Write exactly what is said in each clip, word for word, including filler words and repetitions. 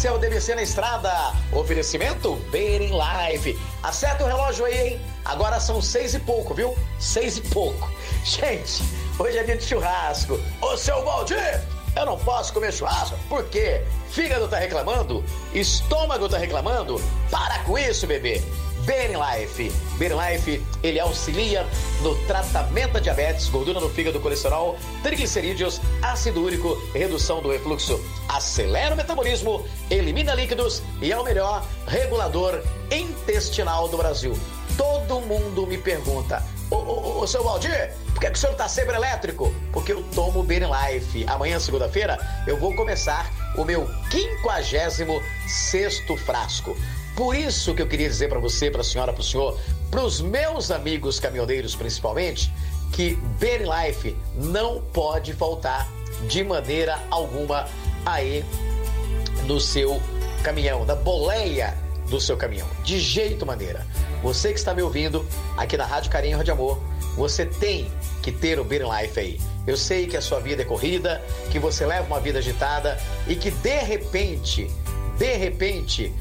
Esse é o D B C na estrada. Oferecimento Bering Life. Acerta o relógio aí, hein? Agora são seis e pouco, viu? Seis e pouco. Gente, hoje é dia de churrasco. Ô, seu Valdir, eu não posso comer churrasco. Por quê? Fígado tá reclamando? Estômago tá reclamando? Para com isso, bebê. Bering Life. Bering Life, ele auxilia no tratamento da diabetes, gordura no fígado, colesterol, triglicerídeos, ácido úrico, redução do refluxo, acelera o metabolismo, elimina líquidos e é o melhor regulador intestinal do Brasil. Todo mundo me pergunta, ô, ô, ô seu Valdir, por que, que o senhor tá sempre elétrico? Porque eu tomo Bering Life. Amanhã, segunda-feira, eu vou começar o meu quinquagésimo sexto frasco. Por isso que eu queria dizer para você, para a senhora, para o senhor, para os meus amigos caminhoneiros principalmente, que Bering Life não pode faltar de maneira alguma aí no seu caminhão, na boleia do seu caminhão. De jeito maneira. Você que está me ouvindo aqui na Rádio Carinho, Rádio Amor, você tem que ter o Bering Life aí. Eu sei que a sua vida é corrida, que você leva uma vida agitada e que de repente... De repente,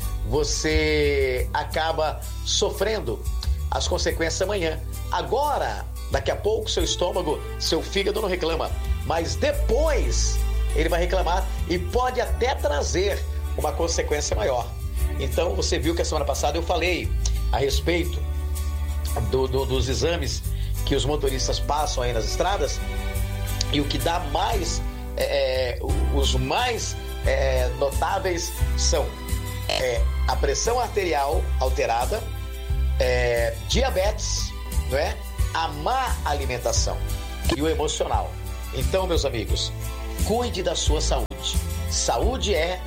você acaba sofrendo as consequências amanhã. Agora, daqui a pouco, seu estômago, seu fígado não reclama. Mas depois, ele vai reclamar e pode até trazer uma consequência maior. Então, você viu que a semana passada eu falei a respeito do, do, dos exames que os motoristas passam aí nas estradas. E o que dá mais, é, os mais... É, notáveis são é, a pressão arterial alterada, é, diabetes, não é? A má alimentação e o emocional. Então, meus amigos, cuide da sua saúde. Saúde é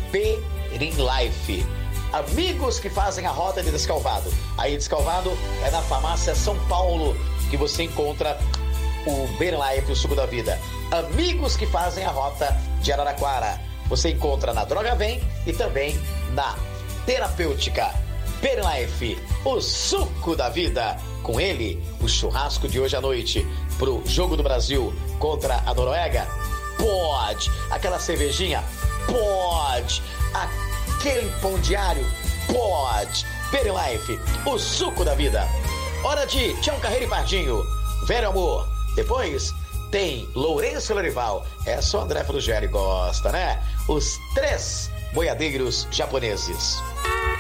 Bering Life. Amigos que fazem a rota de Descalvado. Aí Descalvado é na farmácia São Paulo que você encontra o Bering Life, o suco da vida. Amigos que fazem a rota de Araraquara. Você encontra na Droga Vem e também na Terapêutica. Bering Life, o suco da vida. Com ele, o churrasco de hoje à noite pro Jogo do Brasil contra a Noruega? Pode. Aquela cervejinha? Pode. Aquele pão diário? Pode. Bering Life, o suco da vida. Hora de Tião Carreiro e Pardinho. Velho amor. Depois... tem Lourenço Lorival, é só André Frugeri gosta, né? Os três boiadeiros japoneses.